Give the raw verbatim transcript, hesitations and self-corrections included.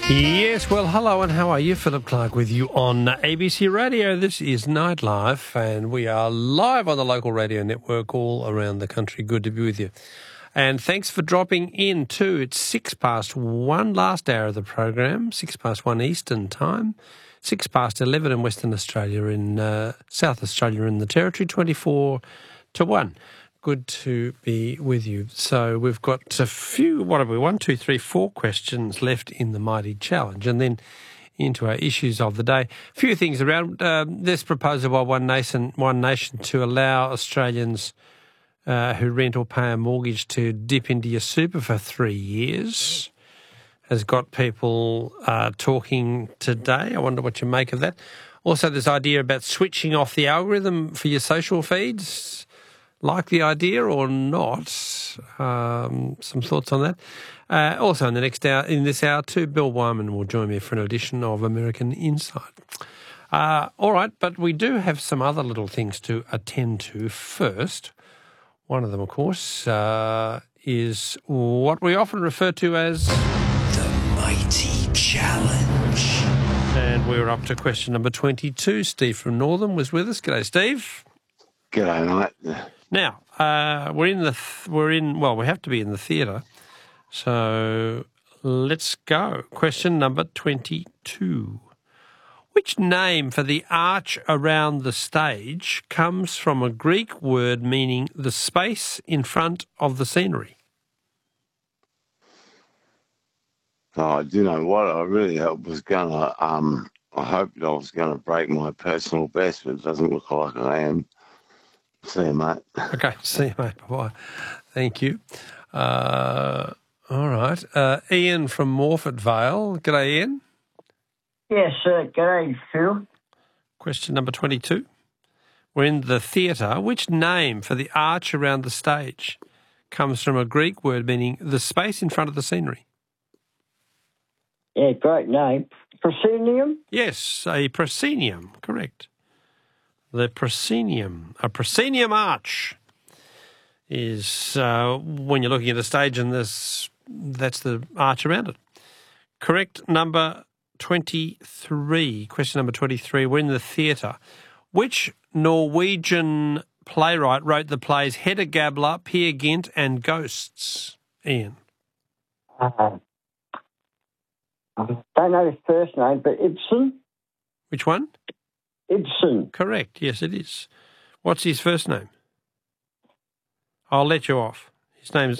Yes, well, hello and how are you? Philip Clark with you on A B C Radio. This is Night Life and we are live on the local radio network all around the country. Good to be with you. And thanks for dropping in too. It's six past one, last hour of the program, six past one Eastern time, six past eleven in Western Australia, in uh, South Australia in the Territory, twenty-four to one. Good to be with you. So we've got a few, what have we, one, two, three, four questions left in the Mighty Challenge, and then into our issues of the day. A few things around. Um, this proposal by One Nation, One Nation to allow Australians uh, who rent or pay a mortgage to dip into your super for three years has got people uh, talking today. I wonder what you make of that. Also, this idea about switching off the algorithm for your social feeds. Like the idea or not? Um, some thoughts on that. Uh, also, in the next hour, in this hour too, Bill Wyman will join me for an edition of American Insight. Uh, all right, but we do have some other little things to attend to first. One of them, of course, uh, is what we often refer to as the Mighty Challenge. And we're up to question number twenty-two. Steve from Northern was with us. G'day, Steve. G'day, mate. Now, uh, we're in the, th- we're in, well, we have to be in the theatre. So let's go. Question number twenty-two. Which name for the arch around the stage comes from a Greek word meaning the space in front of the scenery? Oh, do you know what? I really was going to, um, I hoped I was going to break my personal best, but it doesn't look like I am. See you, mate. Okay, see you, mate. Bye-bye. Thank you. Uh, all right. Uh, Ian from Morford Vale. G'day, Ian. Yes, uh, g'day, Phil. Question number twenty-two. We're in the theatre. Which name for the arch around the stage comes from a Greek word meaning the space in front of the scenery? Yeah, great name. Proscenium? Yes, a proscenium. Correct. The proscenium. A proscenium arch is uh, when you're looking at a stage and this, that's the arch around it. Correct number twenty-three. Question number twenty-three. We're in the theatre. Which Norwegian playwright wrote the plays Hedda Gabler, Peer Gynt and Ghosts? Ian. Uh, I don't know his first name, but Ibsen? Which one? Ibsen. Correct. Yes, it is. What's his first name? I'll let you off. His name's